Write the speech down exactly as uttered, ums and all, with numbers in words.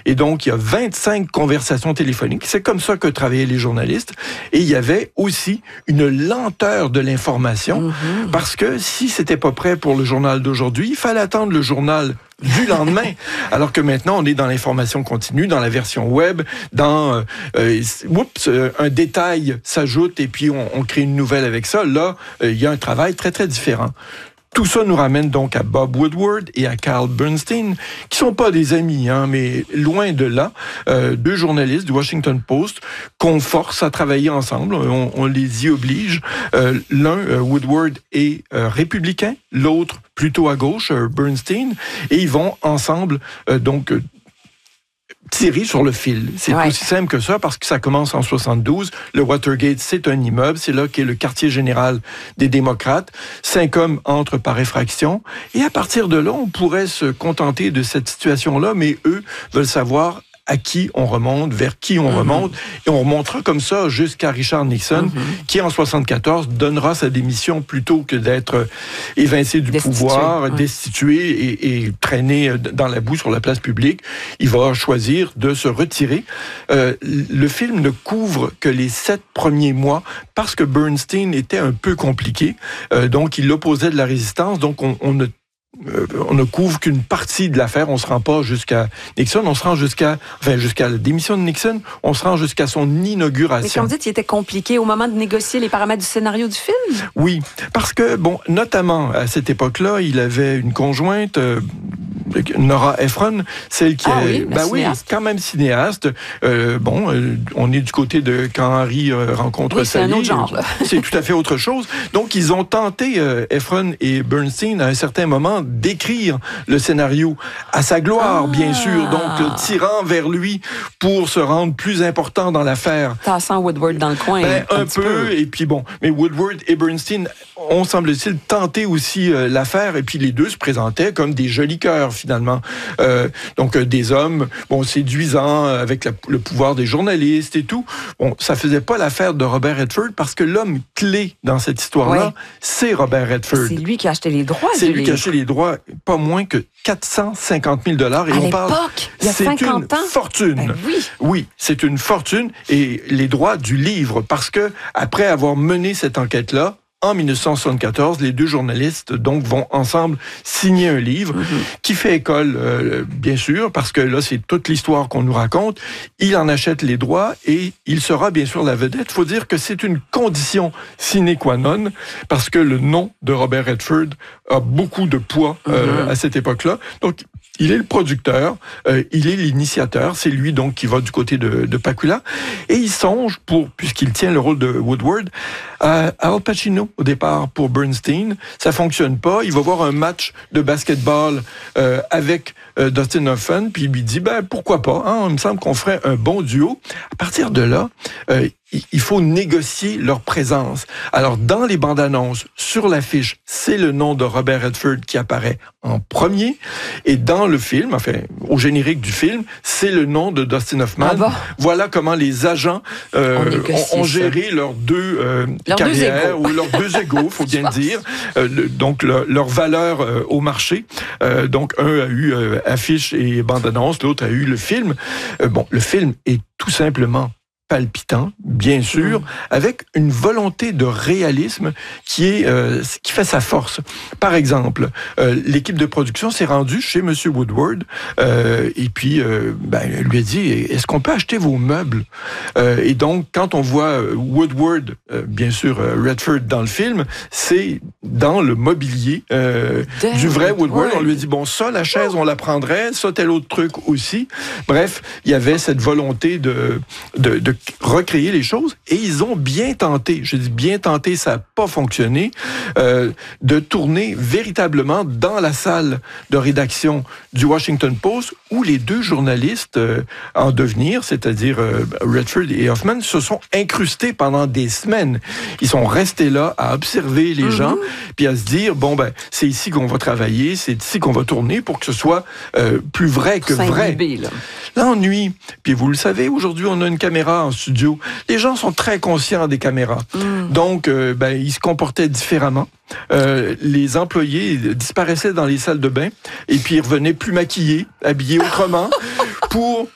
Et donc, il y a vingt-cinq conversations téléphoniques. C'est comme ça que travaillaient les journalistes. Et il y avait aussi une lenteur de l'information, mm-hmm. parce que si c'était pas prêt pour le journal d'aujourd'hui, il fallait attendre le journal du lendemain. Alors que maintenant, on est dans l'information continue, dans la version web, dans euh, euh, oups, euh, un détail s'ajoute et puis on, on crée une nouvelle avec ça. Là, euh, il y a un travail très, très différent. Tout ça nous ramène donc à Bob Woodward et à Carl Bernstein, qui sont pas des amis, hein, mais loin de là, euh, deux journalistes du Washington Post qu'on force à travailler ensemble, on, on les y oblige. Euh, L'un, euh, Woodward, est euh, républicain, l'autre plutôt à gauche, euh, Bernstein, et ils vont ensemble euh, donc euh, tirer sur le fil. C'est ouais. aussi simple que ça parce que ça commence en soixante-douze. Le Watergate, c'est un immeuble. C'est là qu'est le quartier général des démocrates. Cinq hommes entrent par effraction. Et à partir de là, on pourrait se contenter de cette situation-là, mais eux veulent savoir à qui on remonte, vers qui on mm-hmm. remonte, et on remontera comme ça jusqu'à Richard Nixon, mm-hmm. qui en soixante-quatorze donnera sa démission plutôt que d'être évincé du destitué, pouvoir, ouais. destitué et, et traîné dans la boue sur la place publique. Il va choisir de se retirer. Euh, le film ne couvre que les sept premiers mois parce que Bernstein était un peu compliqué, euh, donc il opposait de la résistance, donc on, on ne Euh, on ne couvre qu'une partie de l'affaire, on ne se rend pas jusqu'à Nixon, on se rend jusqu'à enfin, jusqu'à la démission de Nixon, on se rend jusqu'à son inauguration. Mais comme vous dites, il était compliqué au moment de négocier les paramètres du scénario du film? Oui, parce que, bon, notamment à cette époque-là, il avait une conjointe, euh, Nora Ephron, celle qui ah, est, oui, ben oui, quand même cinéaste. Euh, bon, euh, on est du côté de quand Henry euh, rencontre oui, Sally. C'est un autre genre. Là. C'est tout à fait autre chose. Donc, ils ont tenté, euh, Ephron et Bernstein, à un certain moment, d'écrire le scénario à sa gloire, ah. bien sûr, donc le tirant vers lui pour se rendre plus important dans l'affaire. Tassant Woodward dans le coin. Ben, un, un peu, peu, et puis bon, mais Woodward et Bernstein ont, semble-t-il, tenté aussi euh, l'affaire, et puis les deux se présentaient comme des jolis cœurs, finalement. Euh, donc, euh, des hommes, bon, séduisants, euh, avec la, le pouvoir des journalistes et tout. Bon, ça faisait pas l'affaire de Robert Redford, parce que l'homme clé dans cette histoire-là, ouais. c'est Robert Redford. C'est lui qui a acheté les droits. C'est lui livre. qui a acheté les droits, pas moins que quatre cent cinquante mille dollars. Et à on l'époque, parle, il y a cinquante ans? C'est une fortune. Ben oui. Oui, c'est une fortune. Et les droits du livre, parce que après avoir mené cette enquête-là, en dix-neuf cent soixante-quatorze, les deux journalistes donc vont ensemble signer un livre mm-hmm. qui fait école, euh, bien sûr, parce que là, c'est toute l'histoire qu'on nous raconte. Il en achète les droits et il sera bien sûr la vedette. Il faut dire que c'est une condition sine qua non, parce que le nom de Robert Redford a beaucoup de poids euh, mm-hmm. à cette époque-là. Donc, il est le producteur, euh, il est l'initiateur, c'est lui donc qui va du côté de, de Pakula, et il songe, pour, puisqu'il tient le rôle de Woodward, à Al Pacino au départ pour Bernstein. Ça fonctionne pas, il va voir un match de basketball euh, avec euh, Dustin Hoffman, puis il lui dit, ben pourquoi pas, hein, il me semble qu'on ferait un bon duo. À partir de là, euh, il faut négocier leur présence. Alors, dans les bandes annonces, sur l'affiche, c'est le nom de Robert Redford qui apparaît en premier. Et dans le film, enfin, au générique du film, c'est le nom de Dustin Hoffman. Ah bon? Voilà comment les agents euh, ont, ont géré leurs deux euh, leurs carrières, deux ou leurs deux égos, faut bien le dire. Euh, le, donc, le, leur valeur euh, au marché. Euh, donc, un a eu euh, affiche et bande annonce, l'autre a eu le film. Euh, bon, le film est tout simplement palpitant, bien sûr, mmh. avec une volonté de réalisme qui est euh, qui fait sa force. Par exemple, euh, l'équipe de production s'est rendue chez Monsieur Woodward euh, et puis euh, ben, elle lui a dit, est-ce qu'on peut acheter vos meubles? euh, Et donc, quand on voit Woodward, euh, bien sûr euh, Redford dans le film, c'est dans le mobilier euh, du vrai Woodward. On lui a dit, bon, ça, la chaise, on la prendrait, ça, tel autre truc aussi. Bref, il y avait cette volonté de, de, de recréer les choses, et ils ont bien tenté, je dis bien tenté, ça n'a pas fonctionné, euh, de tourner véritablement dans la salle de rédaction du Washington Post, où les deux journalistes euh, en devenir, c'est-à-dire euh, Redford et Hoffman, se sont incrustés pendant des semaines. Ils sont restés là à observer les mm-hmm. gens, puis à se dire, bon, ben, c'est ici qu'on va travailler, c'est ici qu'on va tourner pour que ce soit euh, plus vrai que vrai. Là. L'ennui, puis vous le savez, aujourd'hui, on a une caméra en studio. Les gens sont très conscients des caméras. Mm. Donc, euh, ben, ils se comportaient différemment. Euh, les employés disparaissaient dans les salles de bain et puis ils revenaient plus maquillés, habillés autrement pour